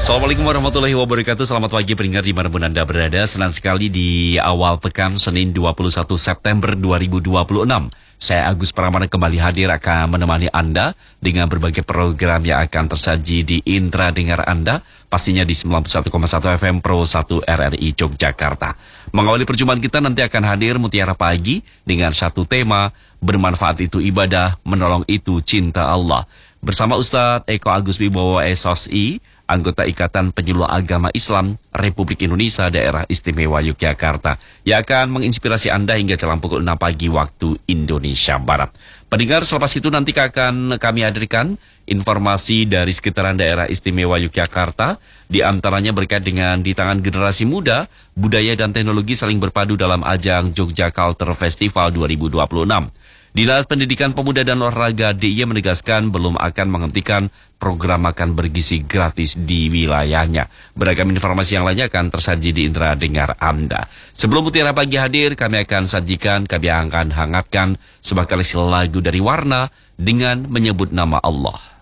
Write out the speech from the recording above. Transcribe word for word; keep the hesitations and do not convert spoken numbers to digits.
Assalamualaikum warahmatullahi wabarakatuh. Selamat pagi pendengar dimanapun Anda berada. Senang sekali di awal pekan Senin dua puluh satu September dua ribu dua puluh enam. Saya Agus Pramana kembali hadir akan menemani Anda dengan berbagai program yang akan tersaji di Indra Dengar Anda. Pastinya di sembilan puluh satu koma satu F M Pro satu R R I Yogyakarta. Mengawali perjumpaan kita nanti akan hadir Mutiara Pagi dengan satu tema, bermanfaat itu ibadah, menolong itu cinta Allah. Bersama Ustadz Eko Agus Wibowo S O S I, anggota Ikatan Penyuluh Agama Islam Republik Indonesia Daerah Istimewa Yogyakarta, yang akan menginspirasi Anda hingga jelang pukul enam pagi waktu Indonesia Barat. Pendengar, selepas itu nanti akan kami hadirkan informasi dari sekitaran daerah istimewa Yogyakarta, di antaranya berkait dengan di tangan generasi muda, budaya dan teknologi saling berpadu dalam ajang Jogja Culture Festival dua ribu dua puluh enam. Dinas Pendidikan Pemuda dan Olahraga D I Y menegaskan belum akan menghentikan program makan bergizi gratis di wilayahnya. Beragam informasi yang lainnya akan tersaji di Indra Dengar Anda. Sebelum Mutiara Pagi hadir, kami akan sajikan, kami akan hangatkan sebuah kolleksi lagu dari Warna dengan menyebut nama Allah.